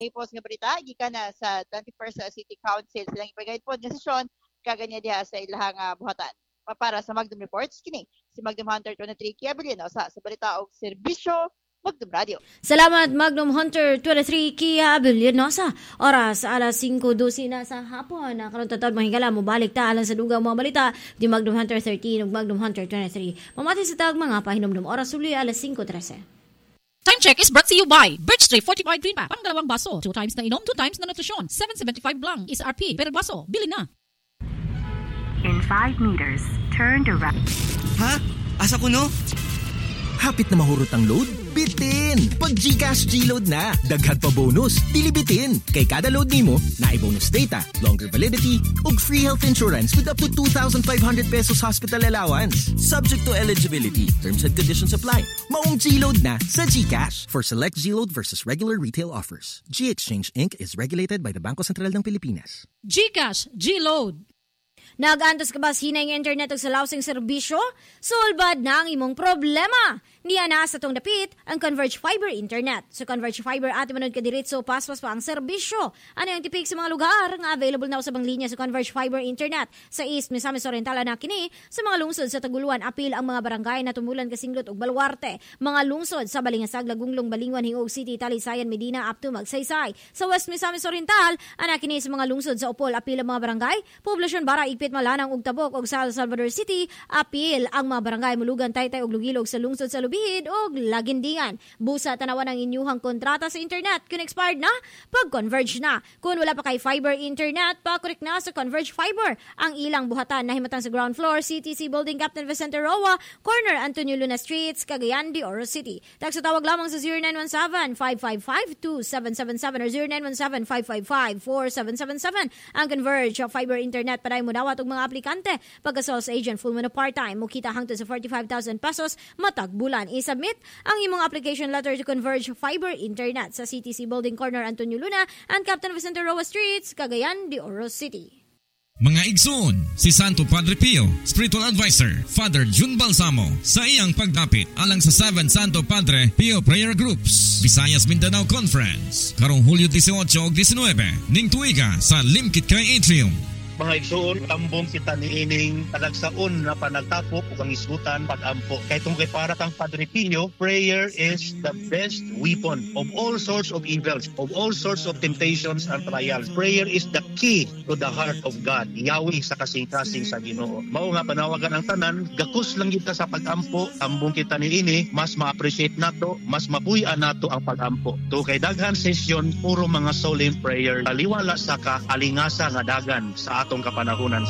Post nga balita gikan na sa 21st City Council silang ipagayad po nga sesyon kaganya diha sa ilahang buhatan. Para sa Magdum Reports kini si Magdum Hunter 23 Kiabilino sa balita og serbisyo Magdum Radio. Salamat Magnum Hunter 23 Kiabilino sa oras alas 5:12 na sa hapon. Karon tatawd mahigala mo balik ta alang sa dugang mga balita di Magnum Hunter 13 ug Magnum Hunter 23. Mamati sa tag mga pahinomdom oras uli alas 5:13. Time check is brought to you by Birchtree Fortified Green Pack. Pangdalawang baso, 2 times na inom, 2 times na nutrisyon. 7.75 lang is RP per baso. Bili na. In 5 meters, turn to right. Ha? Asa ko no? Hapit na mahurot ang load? Bitin! Pag GCash G-Load na, daghan pa bonus, dili bitin. Kay kada load nimo, naay-bonus data, longer validity, ug free health insurance with up to 2,500 pesos hospital allowance. Subject to eligibility. Terms and conditions apply. Maong G-Load na sa GCash. For select G-Load versus regular retail offers. G-Exchange Inc. is regulated by the Bangko Sentral ng Pilipinas. GCash G-Load. Nag-antos ka ba hinay ng internet o sa lausing serbisyo? Solbad na ang imong problema. Niya na sa tong dapit ang Converge Fiber Internet. Sa Converge Fiber ati manod ka diretso paspas pa ang serbisyo. Ano yung tipik sa mga lugar nga available na sa bang linya sa Converge Fiber Internet. Sa East Misamis Oriental na kini sa mga lungsod sa Taguluan apil ang mga barangay na tumulan Kasinglot ug Baluarte. Mga lungsod sa Balingasag, Lagunglong, Balingwan, Hingog City, Talisayan, Medina up to Magsaysay. Sa West Misamis Oriental ana kini sa mga lungsod sa Opol apil ang mga barangay. Poblasyon Bara, Igpit, Malanang ug Tabok ug San Salvador City apil ang mga barangay Mulugan, Taytay ug Lugilog sa lungsod sa Lubihid ug Lagindingan. Busa tanawan ang inyuhang kontrata sa internet kung expired na, pag-converge na. Kung wala pa kay fiber internet, pa-correct na sa Converge Fiber. Ang ilang buhatan na himatan sa ground floor, CTC Building, Captain Vicente Roa, corner Antonio Luna Streets, Cagayan de Oro City. Tawag lamang sa 0917-555-2777 or 0917-555-4777. Ang Converge Fiber Internet paday mo dawat og mga aplikante. Pagka-sales agent, full mo na part-time, mukita hangtod sa 45,000 pesos matag bulan. Isubmit ang imong application letter to Converge Fiber Internet sa CTC Building, corner Antonio Luna and Captain Vicente Roa Streets, Cagayan de Oro City. Mga igsoon, si Santo Padre Pio, Spiritual Advisor, Father Jun Balsamo, sa iyang pagdapit alang sa 7 Santo Padre Pio Prayer Groups, Visayas Mindanao Conference, karong Hulyo 18 o 19, ning tuiga sa Limkit Kay Atrium. Mga igsoon, tambong kita niining talagsaon na panagtapok o kang isgutan pag-ampo. Kaya itong kay para kang Padre Pio, prayer is the best weapon of all sorts of evils, of all sorts of temptations and trials. Prayer is the key to the heart of God. Yawi sa kasing-kasing sa Ginoo. Mao nga panawagan ang tanan, gakus lang kita sa pag-ampo, tambong kita niini, mas ma-appreciate nato, mas mabuyan nato ang pag-ampo. To kay daghan session, puro mga solemn prayer. Taliwala sa kaalingasa nga dagan sa atong kapanahunan.